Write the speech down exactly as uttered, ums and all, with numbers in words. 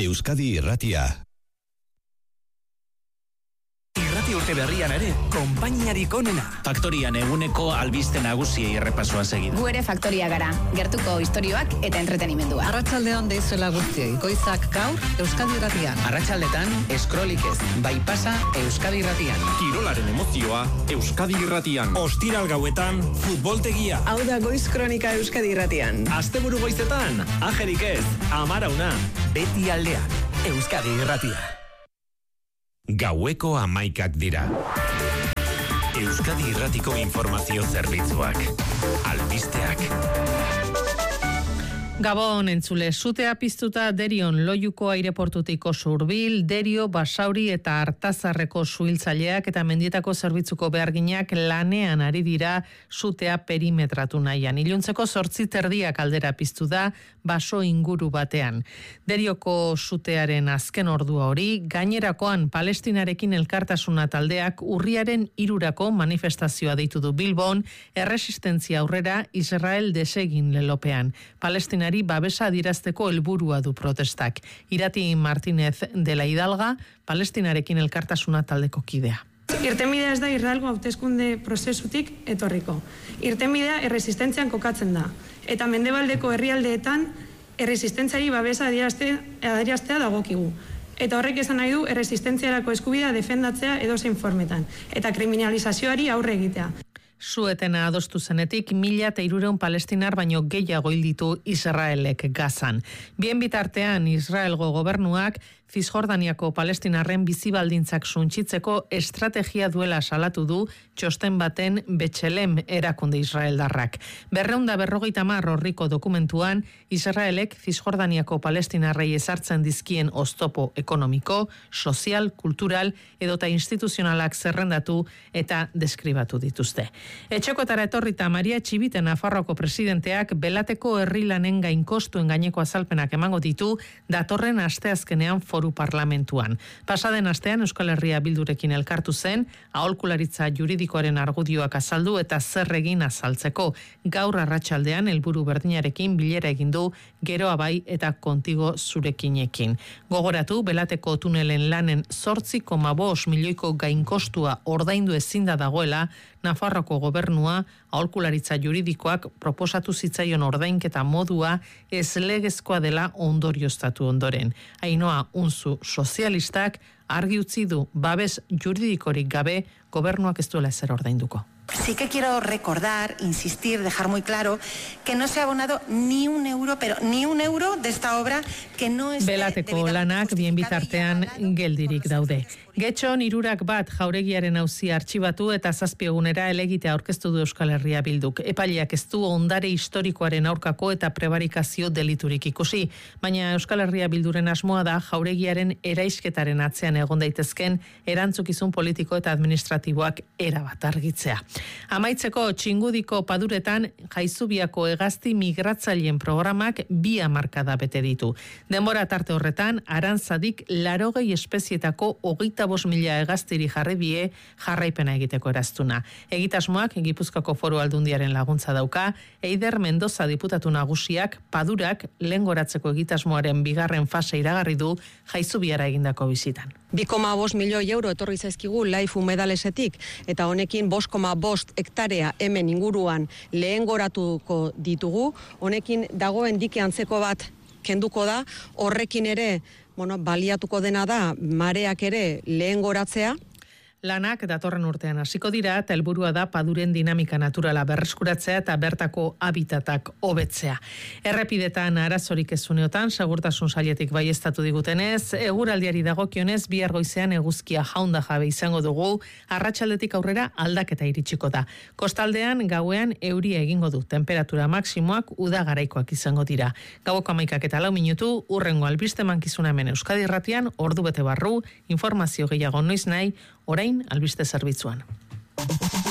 Euskadi Irratia. Irrati urte berrian ere, konpainiarik onena. Faktorian eguneko albiste nagusiei errepasoa segidu. Gu ere Faktoria gara, gertuko istorioak eta entretenimendua. Arratsaldeon deizuela guztiei, goizak gaur Euskadi Irratian. Arratsaldetan eskrolik ez, bai pasa Euskadi Irratian. Kirolaren emozioa Euskadi Irratian. Ostiral gauetan futboltegia. Hau da Goiz Kronika Euskadi Irratian. Asteburu goizetan, ajerik ez, amarauna. Beti aldean, Euskadi Irratia. Gaueko amaikak dira. Euskadi Irratiko informazio zerbitzuak. Albisteak. Gabon entzule, sutea piztuta Derion Loiuko aireportutik oso hurbil, Derio, Basauri eta Artazarreko suhiltzaileak eta mendietako zerbitzuko beharginak lanean ari dira sutea perimetratu nahian. Iluntzeko zortzi terdiak aldera piztu da baso inguru batean. Derioko sutearen azken ordua hori, gainerakoan Palestinarekin elkartasuna taldeak urriaren hirurako manifestazioa deitu du Bilbon, erresistentzia aurrera Israel desegin lelopean. Palestina babesa adirazteko helburua du protestak. Irati Martínez de la Hidalga, Palestinarekin elkartasuna taldeko kidea. Irtenbidea ez da Israelgo hauteskunde prozesutik etorriko. Irtenbidea erresistentzian kokatzen da. Eta mendebaldeko herrialdeetan erresistentziari babesa adieraztea dagokigu. Eta horrek esan nahi du erresistentziarako eskubidea defendatzea edozein formetan. Eta kriminalizazioari aurre egitea. Suetena adostu zenetik, mila eta hirureun palestinar baino gehiago hil ditu Israelek Gazan. Bien bitartean, Israelgo gobernuak Cisjordaniako palestinarren bizibaldintzak suntsitzeko estrategia duela salatu du txosten baten Betxelem erakunde israeldarrak. Berreunda berrogeita hamar orriko dokumentuan, Israelek Cisjordaniako palestinarrei ezartzen dizkien oztopo ekonomiko, sozial, kultural edota instituzionalak zerrendatu eta deskribatu dituzte. Etxekotara etorrita Maria Txibite Nafarroako presidenteak belateko herri lanen gainkostuen gaineko azalpenak emango ditu datorren asteazkenean foru parlamentuan. Pasaden astean Euskal Herria Bildurekin elkartu zen, aholkularitza juridikoaren argudioak azaldu eta zer egin azaltzeko. Gaur arratsaldean helburu berdinarekin bilera egin du Geroa bai eta Kontigo zurekinekin. Gogoratu, belateko tunelen lanen zortzi koma bost milioiko gainkostua ordaindu ezinda dagoela, Nafarroko gobernua aholkularitza juridikoak proposatu zitzaion ordainketa modua ez legezkoa dela ondorioztatu ondoren. Ainhoa Unzu sozialistak argi utzi du babes juridikorik gabe gobernuak ez duela ezer ordainduko. Sí que quiero recordar, insistir, dejar muy claro que no se ha abonado ni un euro, pero ni un euro de esta obra que no es... Belateko lanak bien bitartean geldirik daude. Getxon hirurak bat jauregiaren auzia artxibatu eta zazpi egunera elegitea aurkeztu du Euskal Herria Bilduk. Epaileak ez du ondare historikoaren aurkako eta prebarikazio deliturik ikusi, baina Euskal Herria Bilduren asmoa da jauregiaren eraisketaren atzean egon daitezken erantzukizun politiko eta administratiboak erabat argitzea. Amaitzeko txingudiko paduretan Jaizubiako hegazti migratzaileen programak bi hamarkada bete ditu. Denbora tarte horretan, Arantzadik larogei espezietako hogeita bost mila hegaztiri jarri bie jarraipena egiteko eraztuna. Egitasmoak Gipuzkoako Foru Aldundiaren laguntza dauka, Eider Mendoza diputatu nagusiak padurak lengoratzeko egitasmoaren bigarren fase iragarri du Jaizubiara egindako bizitan. bi koma bost milioi euro etorri zaizkigu Life Humedalesetik eta honekin bost koma bost hektarea hemen inguruan lehengoratuko ditugu. Honekin dagoen dike antzeko bat kenduko da, horrekin ere bueno, baliatuko dena da mareak ere lehengoratzea. Lanak datorren urtean hasiko dira eta helburua da paduren dinamika naturala berreskuratzea eta bertako habitatak hobetzea. Errepidetan arazorik ez uneotan, segurtasun sailetik baieztatu digutenez, eguraldiari dagokionez bihar goizean eguzkia jaunda jabe izango dugu, arratsaldetik aurrera aldaketa iritsiko da. Kostaldean gauean euria egingo du, temperatura maksimoak uda garaikoak izango dira. Gaueko hamaikak eta lau minutu, urrengo albiste mankizuna hemen Euskadi Irratian, ordu bete barru, informazio gehiago noiz nahi, orain albiste zerbitzuan.